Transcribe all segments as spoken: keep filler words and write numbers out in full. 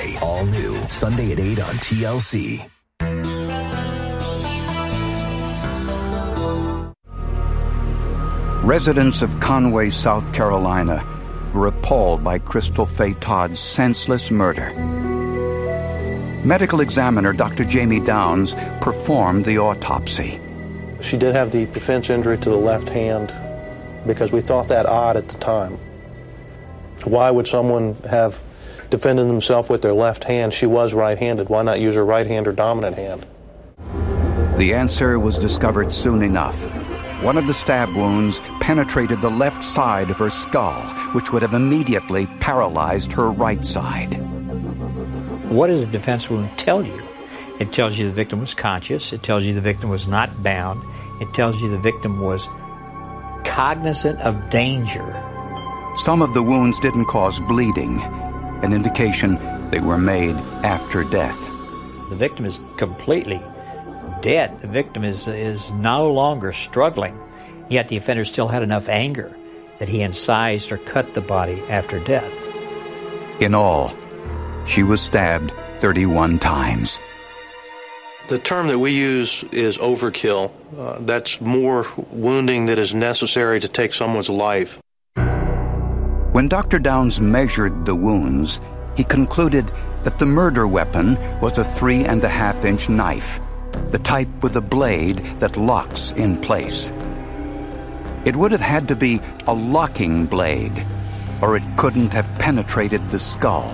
Conway, all new, Sunday at eight on T L C. Residents of Conway, South Carolina, were appalled by Crystal Faye Todd's senseless murder. Medical examiner Doctor Jamie Downs performed the autopsy. She did have the defense injury to the left hand because we thought that odd at the time. Why would someone have defended themselves with their left hand? She was right-handed. Why not use her right hand or dominant hand? The answer was discovered soon enough. One of the stab wounds penetrated the left side of her skull, which would have immediately paralyzed her right side. What does a defense wound tell you? It tells you the victim was conscious. It tells you the victim was not bound. It tells you the victim was cognizant of danger. Some of the wounds didn't cause bleeding, an indication they were made after death. The victim is completely dead. The victim is is no longer struggling, yet the offender still had enough anger that he incised or cut the body after death. In all, she was stabbed thirty-one times. The term that we use is overkill. Uh, that's more wounding that is necessary to take someone's life. When Doctor Downs measured the wounds, he concluded that the murder weapon was a three and a half inch knife, the type with a blade that locks in place. It would have had to be a locking blade, or it couldn't have penetrated the skull.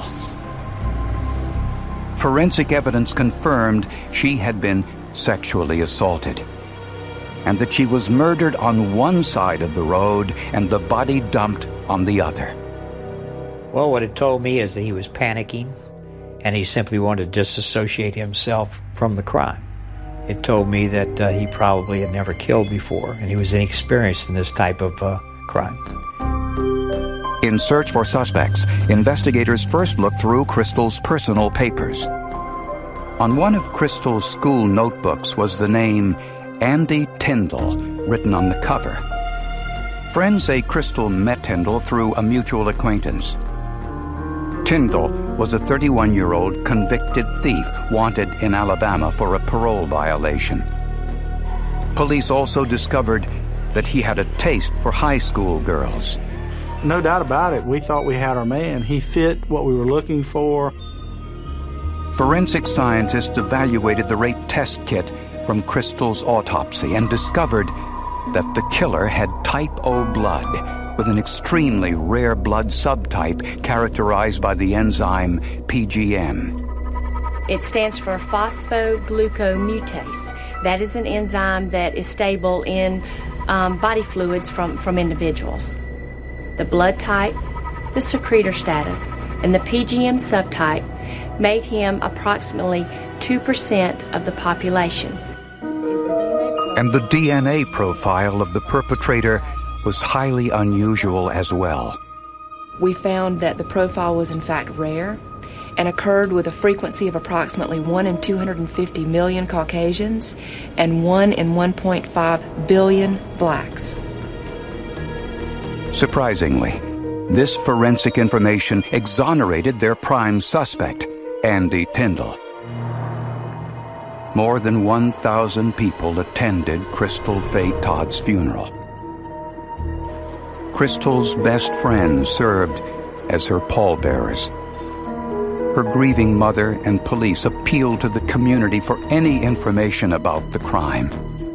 Forensic evidence confirmed she had been sexually assaulted, and that she was murdered on one side of the road and the body dumped on the other. Well, what it told me is that he was panicking, and he simply wanted to disassociate himself from the crime. It told me that uh, he probably had never killed before, and he was inexperienced in this type of uh, crime. In search for suspects, investigators first looked through Crystal's personal papers. On one of Crystal's school notebooks was the name Andy Tyndall written on the cover. Friends say Crystal met Tyndall through a mutual acquaintance. Tyndall was a thirty-one-year-old convicted thief wanted in Alabama for a parole violation. Police also discovered that he had a taste for high school girls. No doubt about it. We thought we had our man. He fit what we were looking for. Forensic scientists evaluated the rape test kit from Crystal's autopsy and discovered that the killer had type O blood with an extremely rare blood subtype characterized by the enzyme P G M. It stands for phosphoglucomutase. That is an enzyme that is stable in um, body fluids from, from individuals. The blood type, the secretor status, and the P G M subtype made him approximately two percent of the population. And the D N A profile of the perpetrator was highly unusual as well. We found that the profile was in fact rare and occurred with a frequency of approximately one in two hundred fifty million Caucasians and one in one point five billion blacks. Surprisingly, this forensic information exonerated their prime suspect, Andy Tyndall. More than one thousand people attended Crystal Faye Todd's funeral. Crystal's best friend served as her pallbearers. Her grieving mother and police appealed to the community for any information about the crime.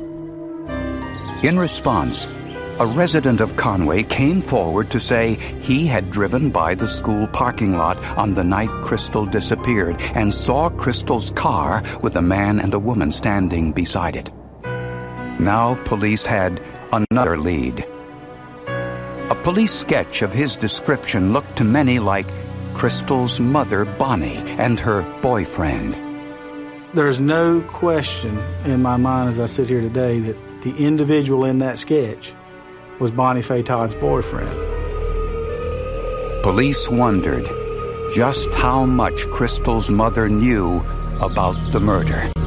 In response, a resident of Conway came forward to say he had driven by the school parking lot on the night Crystal disappeared and saw Crystal's car with a man and a woman standing beside it. Now police had another lead. A police sketch of his description looked to many like Crystal's mother, Bonnie, and her boyfriend. There's no question in my mind as I sit here today that the individual in that sketch was Bonnie Faye Todd's boyfriend. Police wondered just how much Crystal's mother knew about the murder.